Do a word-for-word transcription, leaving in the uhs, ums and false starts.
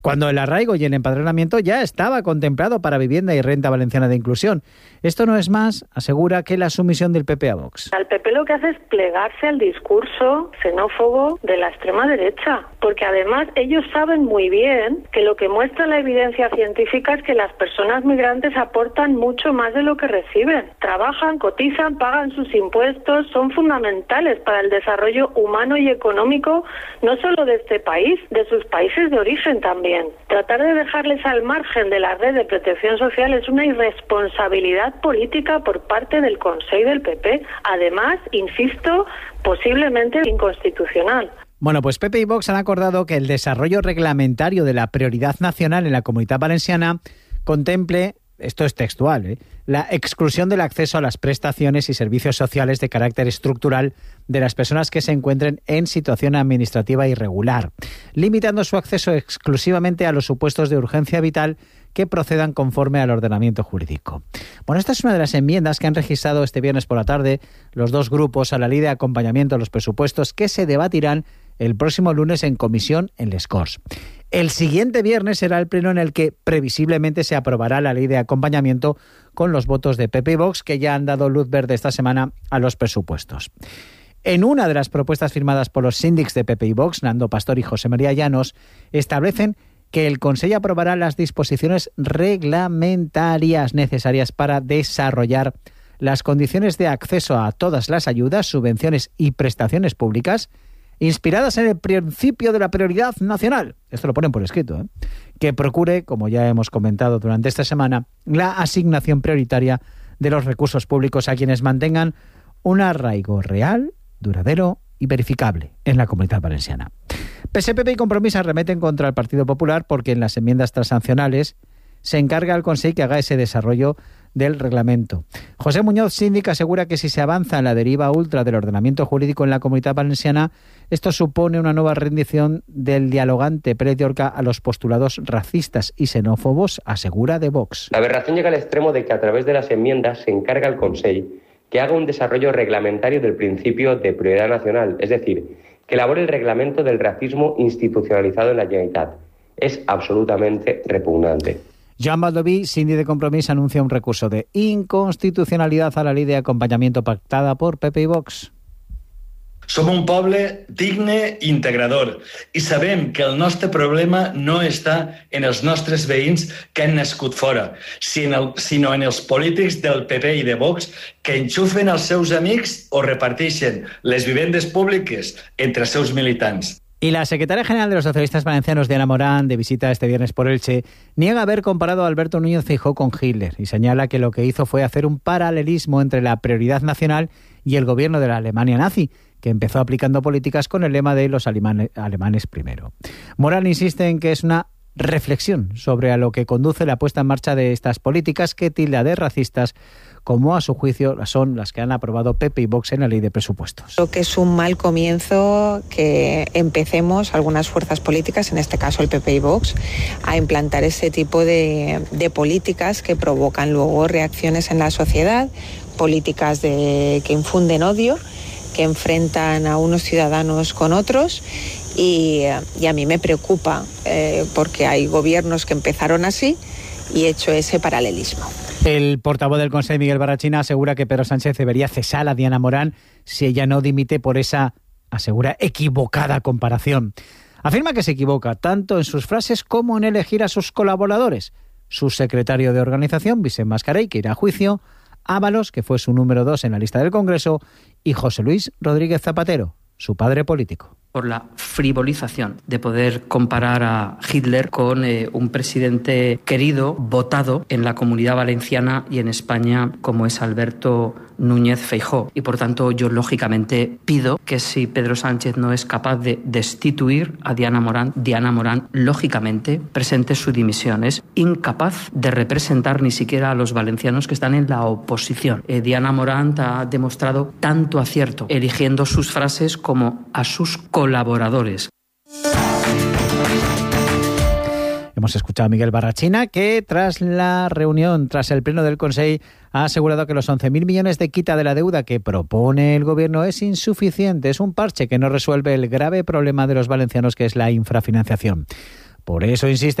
cuando el arraigo y el empadronamiento ya estaba contemplado para vivienda y renta valenciana de inclusión. Esto no es más, asegura, que la sumisión del P P a Vox. El P P lo que hace es plegarse al discurso xenófobo de la extrema derecha, porque además ellos saben muy bien que lo que muestra la evidencia científica es que las personas migrantes aportan mucho más de lo que reciben. Trabajan, cotizan, pagan sus impuestos, son fundamentales para el desarrollo humano y económico, no solo de este país, de sus países de origen también. Tratar de dejarles al margen de la red de protección social es una irresponsabilidad política por parte del Consell del P P. Además, insisto, posiblemente inconstitucional. Bueno, pues P P y Vox han acordado que el desarrollo reglamentario de la prioridad nacional en la Comunitat Valenciana contemple, esto es textual, ¿eh?, la exclusión del acceso a las prestaciones y servicios sociales de carácter estructural de las personas que se encuentren en situación administrativa irregular, limitando su acceso exclusivamente a los supuestos de urgencia vital que procedan conforme al ordenamiento jurídico. Bueno, esta es una de las enmiendas que han registrado este viernes por la tarde los dos grupos a la ley de acompañamiento a los presupuestos que se debatirán el próximo lunes en comisión en Les Corts. El siguiente viernes será el pleno en el que previsiblemente se aprobará la ley de acompañamiento con los votos de P P y Vox, que ya han dado luz verde esta semana a los presupuestos. En una de las propuestas firmadas por los síndics de P P y Vox, Nando Pastor y José María Llanos, establecen que el Consell aprobará las disposiciones reglamentarias necesarias para desarrollar las condiciones de acceso a todas las ayudas, subvenciones y prestaciones públicas inspiradas en el principio de la prioridad nacional, esto lo ponen por escrito, ¿eh?, que procure, como ya hemos comentado durante esta semana, la asignación prioritaria de los recursos públicos a quienes mantengan un arraigo real, duradero y verificable en la Comunitat Valenciana. P S, P P y Compromís arremeten contra el Partido Popular porque en las enmiendas transaccionales se encarga al Consell que haga ese desarrollo del reglamento. José Muñoz, síndic, asegura que si se avanza en la deriva ultra del ordenamiento jurídico en la Comunitat Valenciana, esto supone una nueva rendición del dialogante Pérez de Orca a los postulados racistas y xenófobos, asegura de Vox. La aberración llega al extremo de que a través de las enmiendas se encarga al Consell que haga un desarrollo reglamentario del principio de prioridad nacional, es decir, que elabore el reglamento del racismo institucionalizado en la Generalitat. Es absolutamente repugnante. Joan Baldoví, síndic de Compromís, anuncia un recurso de inconstitucionalidad a la ley de acompañamiento pactada por P P i Vox. Som un poble digne i integrador i sabem que el nostre problema no està en els nostres veïns que han nascut fora, sinó en els polítics del P P i de Vox que enxufen els seus amics o reparteixen les vivendes públiques entre els seus militants. Y la secretaria general de los socialistas valencianos, Diana Morán, de visita este viernes por Elche, niega haber comparado a Alberto Núñez Feijóo con Hitler y señala que lo que hizo fue hacer un paralelismo entre la prioridad nacional y el gobierno de la Alemania nazi, que empezó aplicando políticas con el lema de los alemanes, alemanes primero. Morán insiste en que es una reflexión sobre a lo que conduce la puesta en marcha de estas políticas que tilda de racistas, como a su juicio son las que han aprobado P P y Vox en la ley de presupuestos. Creo que es un mal comienzo que empecemos algunas fuerzas políticas, en este caso el P P y Vox, a implantar ese tipo de, de políticas que provocan luego reacciones en la sociedad, políticas de, que infunden odio, que enfrentan a unos ciudadanos con otros. Y, y a mí me preocupa eh, porque hay gobiernos que empezaron así y he hecho ese paralelismo. El portavoz del Consell, Miguel Barrachina, asegura que Pedro Sánchez debería cesar a Diana Morán si ella no dimite por esa, asegura, equivocada comparación. Afirma que se equivoca tanto en sus frases como en elegir a sus colaboradores. Su secretario de organización, Vicent Mascarell, que irá a juicio, Ábalos, que fue su número dos en la lista del Congreso, y José Luis Rodríguez Zapatero, su padre político. Por la frivolización de poder comparar a Hitler con eh, un presidente querido, votado en la Comunidad Valenciana y en España, como es Alberto Núñez Feijóo. Y por tanto yo lógicamente pido que si Pedro Sánchez no es capaz de destituir a Diana Morán, Diana Morán lógicamente presente su dimisión. Es incapaz de representar ni siquiera a los valencianos que están en la oposición. Eh, Diana Morán ha demostrado tanto acierto eligiendo sus frases como a sus colaboradores. Hemos escuchado a Miguel Barrachina, que tras la reunión, tras el pleno del Consell, ha asegurado que los once mil millones de quita de la deuda que propone el gobierno es insuficiente, es un parche que no resuelve el grave problema de los valencianos, que es la infrafinanciación. Por eso insiste